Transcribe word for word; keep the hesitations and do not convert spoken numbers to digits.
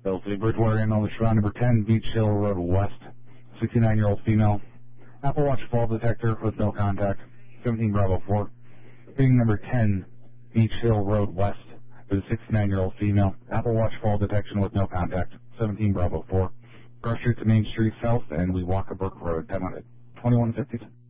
Bill City, Bridgewater, and on the Shroud number ten, Beach Hill Road West. sixty-nine-year-old female. Apple Watch fall detector with no contact. seventeen Bravo four. Being number ten, Beach Hill Road West. There's a sixty-nine-year-old female. Apple Watch fall detection with no contact. seventeen Bravo four. Cross Street to Main Street South, and we walk a Brook Road. Time on it. twenty-one fifty.